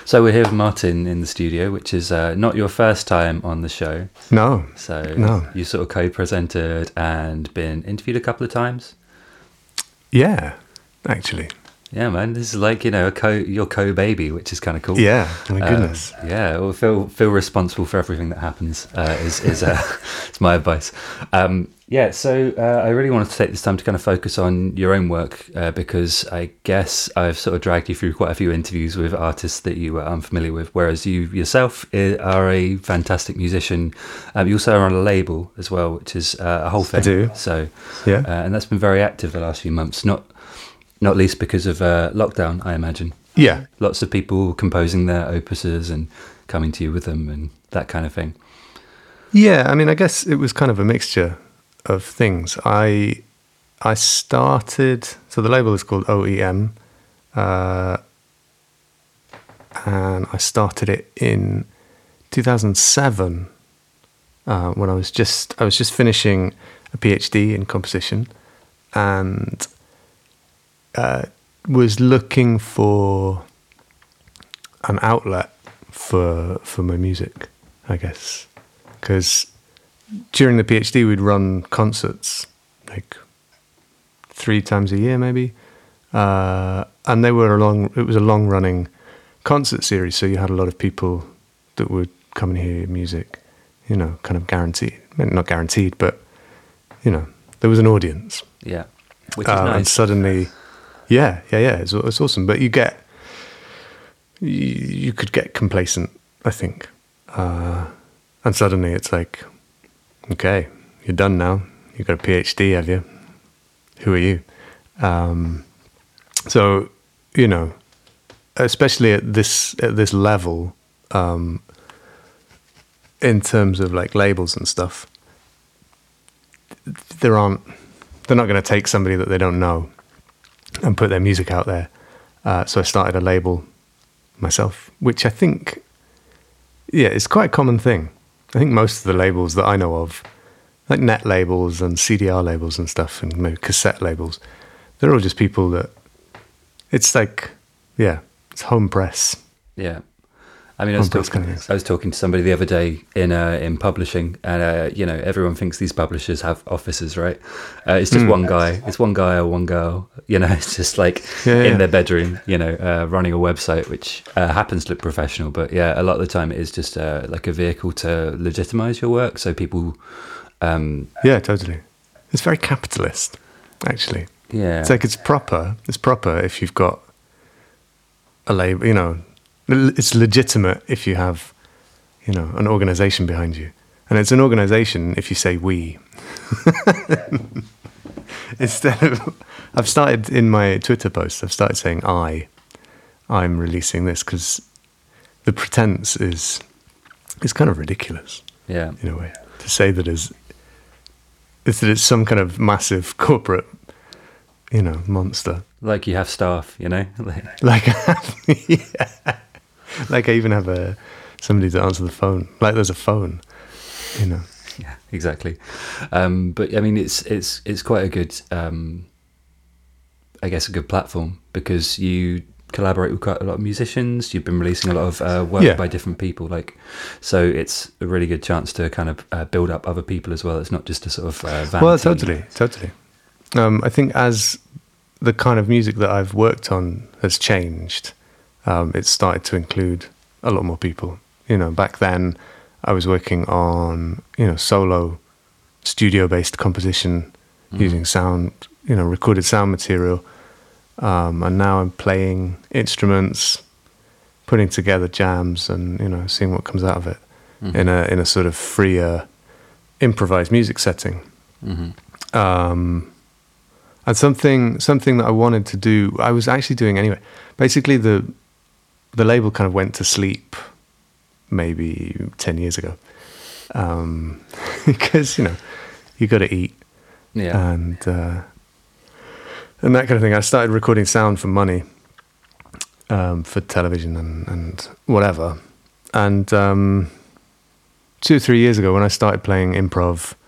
So we're here with Martin in the studio, which is not your first time on the show. No. So no. You sort of co-presented and been interviewed a couple of times. Yeah, actually. Yeah, man, this is like, you know, your co-baby, which is kind of cool. Yeah, my goodness. Yeah, well, feel responsible for everything that happens is it's my advice. So I really wanted to take this time to kind of focus on your own work because I guess I've sort of dragged you through quite a few interviews with artists that you are unfamiliar with, whereas you yourself are a fantastic musician. You also are on a label as well, which is a whole thing. I do. So, yeah. And that's been very active the last few months, not least because of lockdown, I imagine. Yeah. Lots of people composing their opuses and coming to you with them and that kind of thing. Yeah, I mean, I guess it was kind of a mixture of things. I started, so the label is called OEM, and I started it in 2007 when I was just finishing a PhD in composition and was looking for an outlet for my music, I guess, because during the PhD we'd run concerts like 3 times a year maybe, and it was a long running concert series, so you had a lot of people that would come and hear your music, you know, kind of guaranteed, not guaranteed, but you know, there was an audience. Yeah, which is nice. And suddenly, yeah, it's awesome. But you could get complacent, I think. And suddenly it's like, okay, you're done now. You've got a PhD, have you? Who are you? So, you know, especially at this level, in terms of like labels and stuff, they're not going to take somebody that they don't know and put their music out there. So I started a label myself, which I think, yeah, it's quite a common thing. I think most of the labels that I know of, like net labels and CDR labels and stuff, and maybe cassette labels, they're all just people that, it's like, yeah, it's home press. Yeah. I mean, I was talking to somebody the other day in publishing, and you know, everyone thinks these publishers have offices, right? It's just one guy. It's one guy or one girl. You know, it's just like in their bedroom, you know, running a website, which happens to look professional, but yeah, a lot of the time it is just like a vehicle to legitimize your work. So people, yeah, totally. It's very capitalist, actually. Yeah, it's like it's proper. It's proper if you've got a label, you know. It's legitimate if you have, you know, an organization behind you. And it's an organization if you say we. Instead of, I've started in my Twitter posts, I've started saying I'm releasing this, because the pretense is kind of ridiculous. Yeah. In a way. To say that it's some kind of massive corporate, you know, monster. Like you have staff, you know? Like yeah. Like I even have somebody to answer the phone. Like there's a phone, you know. Yeah, exactly. But I mean, it's quite a good, I guess, a good platform, because you collaborate with quite a lot of musicians. You've been releasing a lot of work by different people, like, so it's a really good chance to kind of build up other people as well. It's not just a sort of vanity. Well, totally. I think as the kind of music that I've worked on has changed, it's started to include a lot more people. You know, back then I was working on, you know, solo studio-based composition using sound, you know, recorded sound material. And now I'm playing instruments, putting together jams and, you know, seeing what comes out of it in a sort of freer, improvised music setting. And something that I wanted to do, I was actually doing anyway. Basically, the label kind of went to sleep maybe 10 years ago, because, you know, you got to eat, and that kind of thing. I started recording sound for money, for television and whatever. And 2 or 3 years ago, when I started playing improv